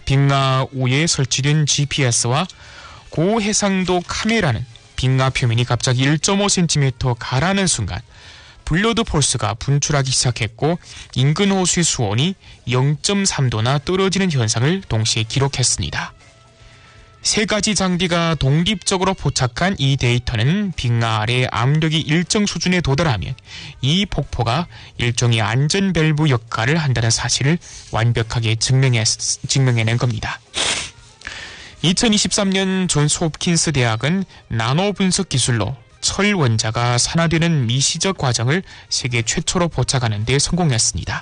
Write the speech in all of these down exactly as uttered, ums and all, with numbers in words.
빙하 위에 설치된 지피에스와 고해상도 카메라는 빙하 표면이 갑자기 일 점 오 센티미터 가라앉는 순간 블러드 폴스가 분출하기 시작했고 인근 호수의 수온이 영 점 삼 도나 떨어지는 현상을 동시에 기록했습니다. 세 가지 장비가 독립적으로 포착한 이 데이터는 빙하 아래 압력이 일정 수준에 도달하면 이 폭포가 일종의 안전 밸브 역할을 한다는 사실을 완벽하게 증명해, 증명해낸 겁니다. 이천이십삼 년 존스 홉킨스 대학은 나노 분석 기술로 철 원자가 산화되는 미시적 과정을 세계 최초로 포착하는 데 성공했습니다.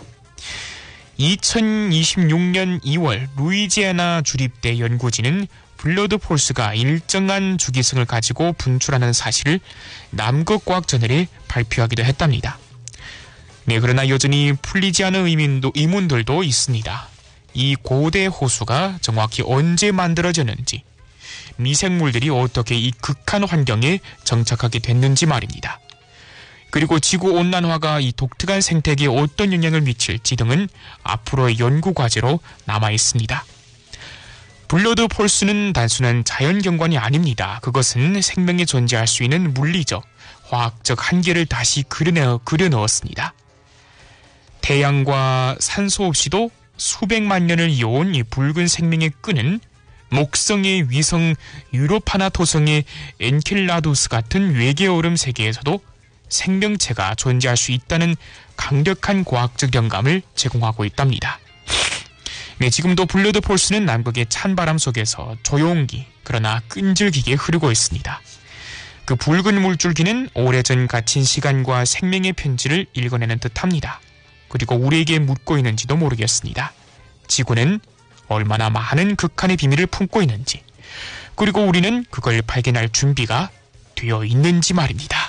이천이십육 년 이월 루이지애나 주립대 연구진은 블러드 폴스가 일정한 주기성을 가지고 분출하는 사실을 남극 과학저널에 발표하기도 했답니다. 네, 그러나 여전히 풀리지 않은 의문도, 의문들도 있습니다. 이 고대 호수가 정확히 언제 만들어졌는지, 미생물들이 어떻게 이 극한 환경에 정착하게 됐는지 말입니다. 그리고 지구온난화가 이 독특한 생태계에 어떤 영향을 미칠지 등은 앞으로의 연구 과제로 남아 있습니다. 블러드 폴스는 단순한 자연경관이 아닙니다. 그것은 생명이 존재할 수 있는 물리적, 화학적 한계를 다시 그려넣, 그려넣었습니다. 태양과 산소 없이도 수백만 년을 이어온 이 붉은 생명의 끈은 목성의 위성 유로파나 토성의 엔켈라두스 같은 외계 얼음 세계에서도 생명체가 존재할 수 있다는 강력한 과학적 영감을 제공하고 있답니다. 네, 지금도 블러드 폴스는 남극의 찬바람 속에서 조용히 그러나 끈질기게 흐르고 있습니다. 그 붉은 물줄기는 오래전 갇힌 시간과 생명의 편지를 읽어내는 듯합니다. 그리고 우리에게 묻고 있는지도 모르겠습니다. 지구는 얼마나 많은 극한의 비밀을 품고 있는지, 그리고 우리는 그걸 발견할 준비가 되어 있는지 말입니다.